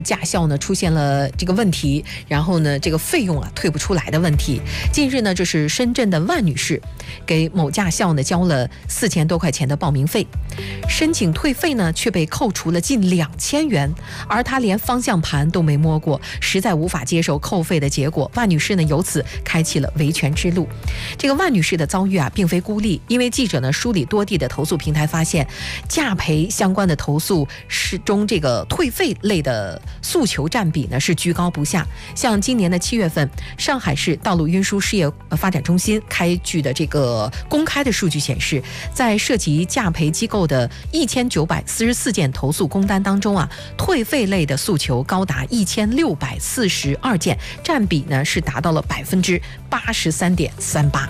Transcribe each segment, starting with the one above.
驾校呢出现了这个问题，然后呢这个费用退不出来的问题。近日呢，这是深圳的万女士给某驾校呢交了4000多块钱的报名费，申请退费呢却被扣除了近2000元，而她连方向盘都没摸过，实在无法接受扣费的结果。万女士呢由此开启了维权之路。这个万女士的遭遇并非孤立，因为记者呢梳理多地的投诉平台发现，驾培相关的投诉中这个退费类的诉求占比呢是居高不下。像今年的7月份，上海市道路运输事业发展中心开具的这个公开的数据显示，在涉及驾培机构的1944件投诉工单当中退费类的诉求高达1642件，占比呢是达到了83.38%。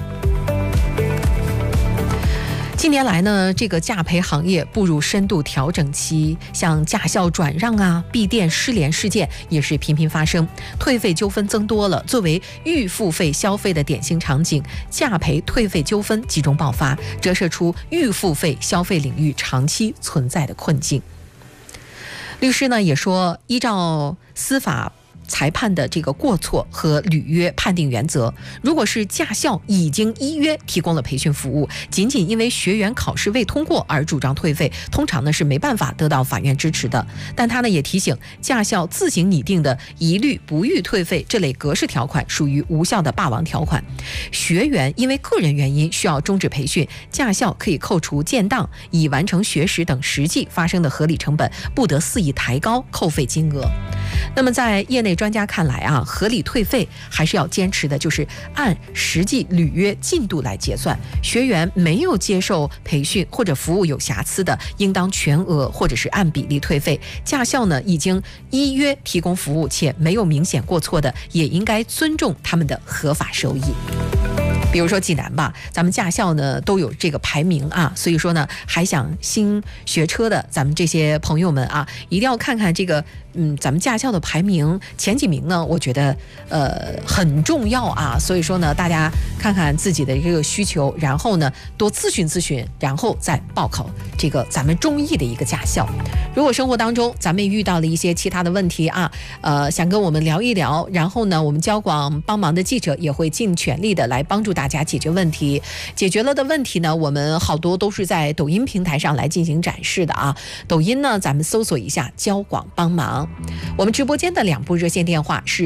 近年来呢，这个驾培行业步入深度调整期，像驾校转让闭店失联事件也是频频发生，退费纠纷增多了。作为预付费消费的典型场景，驾培退费纠纷集中爆发，折射出预付费消费领域长期存在的困境。律师呢也说，依照司法裁判的这个过错和履约判定原则，如果是驾校已经依约提供了培训服务，仅仅因为学员考试未通过而主张退费，通常呢是没办法得到法院支持的。但他呢也提醒，驾校自行拟定的一律不予退费这类格式条款属于无效的霸王条款。学员因为个人原因需要终止培训，驾校可以扣除建档、已完成学时等实际发生的合理成本，不得肆意抬高扣费金额。那么在业内专家看来合理退费还是要坚持的就是按实际履约进度来结算，学员没有接受培训或者服务有瑕疵的，应当全额或者是按比例退费。驾校呢已经依约提供服务且没有明显过错的，也应该尊重他们的合法收益。比如说济南吧，咱们驾校呢都有这个排名所以说呢，还想新学车的咱们这些朋友们一定要看看这个咱们驾校的排名前几名呢，我觉得很重要所以说呢，大家看看自己的这个需求，然后呢多咨询，然后再报考这个咱们中意的一个驾校。如果生活当中咱们遇到了一些其他的问题想跟我们聊一聊，然后呢我们交广帮忙的记者也会尽全力的来帮助大家解决问题。解决了的问题呢，我们好多都是在抖音平台上来进行展示的抖音呢咱们搜索一下交广帮忙。我们直播间的2部热线电话是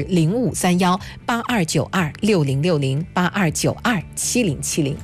053182926060 82927070。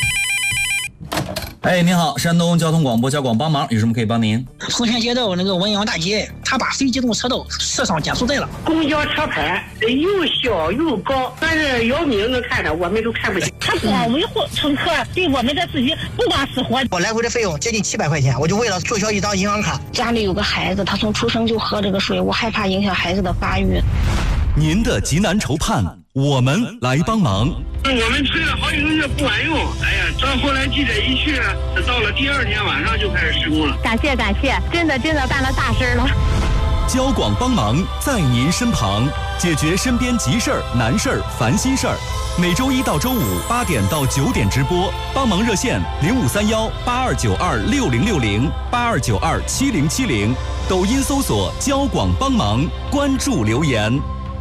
您好，山东交通广播交广帮忙，有什么可以帮您？ 丰田街道那个文阳大街，他把非机动车道设上减速带了。 公交车牌又小又高，但是姚明能看的，我们都看不见。 他光维护乘客对我们的自己不管死活。 我来回的费用接近700块钱，我就为了注销一张银行卡。 家里有个孩子，他从出生就喝这个水，我害怕影响孩子的发育。 您的急难愁盼，我们来帮忙。 我们吹了好几个月不管用，到后来记者一去，到了第2天晚上就开始施工了。 感谢，真的办了大事了。 交广帮忙在您身旁，解决身边急事儿、难事儿、烦心事儿。每周1到周58点到9点直播，帮忙热线053182926060 82927070，抖音搜索交广帮忙，关注留言。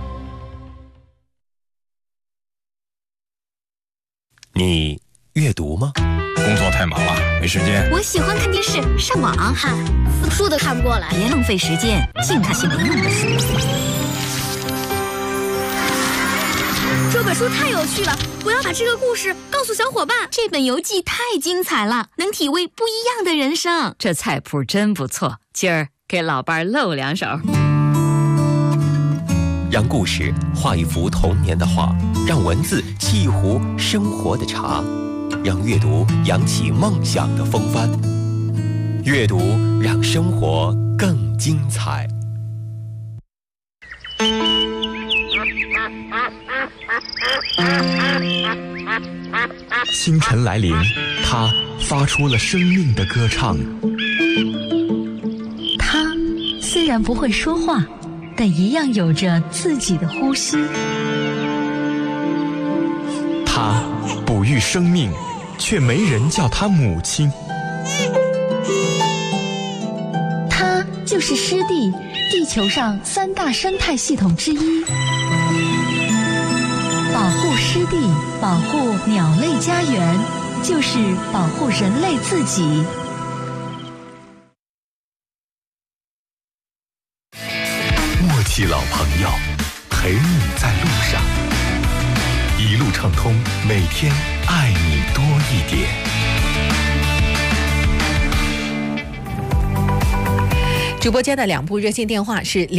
你阅读吗？ 工作太忙了，没时间。 我喜欢看电视、上网，4部书都看不过来。 别浪费时间，净看些没用的书。 这本书太有趣了，我要把这个故事告诉小伙伴。 这本游记太精彩了，能体味不一样的人生。 这菜谱真不错，今儿给老伴露2手。 让故事画一幅童年的画，让文字沏一壶生活的茶，让阅读扬起梦想的风帆。阅读让生活更精彩。 清晨来临，它发出了生命的歌唱。 它虽然不会说话，但一样有着自己的呼吸。 它哺育生命，却没人叫它母亲。 它就是湿地， 地球上3大生态系统之一。保护湿地，保护鸟类家园，就是保护人类自己。 默契老朋友，陪你在路上，一路畅通，每天爱你多一点。 直播间的2部热线电话是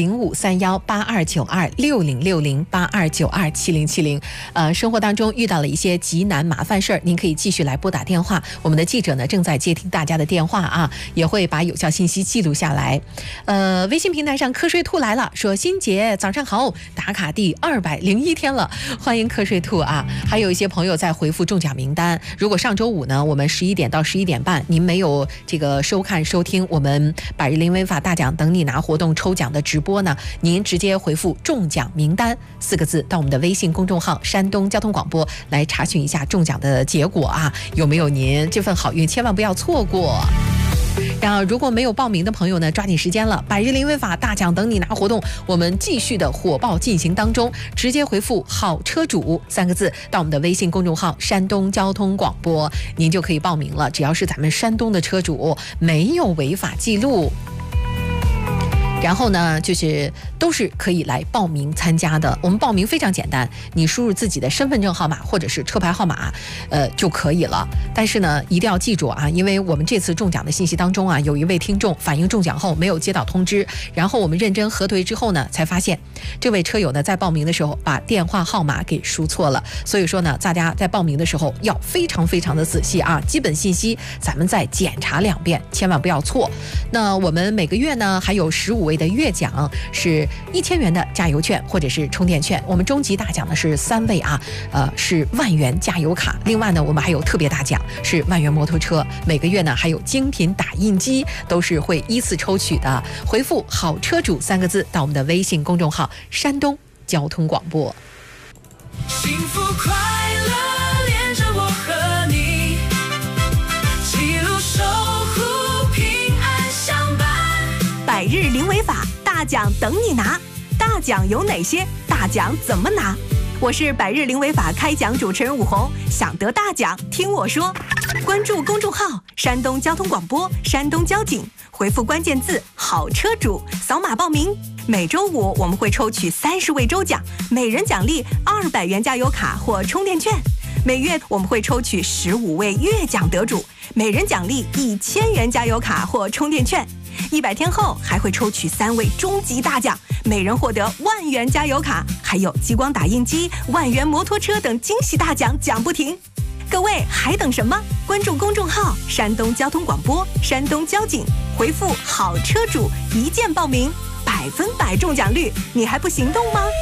05318292606082927070。生活当中遇到了一些急难麻烦事儿，您可以继续来拨打电话。我们的记者呢正在接听大家的电话啊，也会把有效信息记录下来。微信平台上瞌睡兔来了，说欣姐早上好，打卡第201天了，欢迎瞌睡兔啊！还有一些朋友在回复中奖名单。如果上周五呢，我们11点到11点半，您没有这个收看收听我们百日零违法大奖等你拿活动抽奖的直播呢，您直接回复中奖名单4个字到我们的微信公众号山东交通广播来查询一下中奖的结果啊，有没有您这份好运，千万不要错过。然后如果没有报名的朋友呢，抓紧时间了，百日零违法大奖等你拿活动我们继续的火爆进行当中，直接回复好车主3个字到我们的微信公众号山东交通广播，您就可以报名了，只要是咱们山东的车主，没有违法记录，然后呢，就是都是可以来报名参加的。我们报名非常简单，你输入自己的身份证号码或者是车牌号码，就可以了。但是呢，一定要记住啊，因为我们这次中奖的信息当中啊，有一位听众反映中奖后没有接到通知，然后我们认真核对之后呢，才发现这位车友呢在报名的时候把电话号码给输错了。所以说呢，大家在报名的时候要非常非常的仔细啊，基本信息咱们再检查2遍，千万不要错。那我们每个月呢还有15位的月奖，是1000元的加油券或者是充电券。我们终极大奖呢是3位啊，是10000元加油卡。另外呢，我们还有特别大奖是10000元摩托车。每个月呢还有精品打印机，都是会依次抽取的。回复好车主3个字到我们的微信公众号山东交通广播。 幸福快乐连着我和你，记录守护平安相伴。 百日零违法大奖等你拿，大奖有哪些？大奖怎么拿？我是百日零违法开奖主持人武红，想得大奖听我说。关注公众号山东交通广播山东交警，回复关键字好车主，扫码报名。每周五我们会抽取30位周奖，每人奖励200元加油卡或充电券。每月我们会抽取15位月奖得主，每人奖励1000元加油卡或充电券。100天后还会抽取3位终极大奖，每人获得10000元加油卡，还有激光打印机、10000元摩托车等惊喜大奖，奖不停。各位还等什么？关注公众号山东交通广播山东交警，回复好车主一键报名，100%中奖率，你还不行动吗？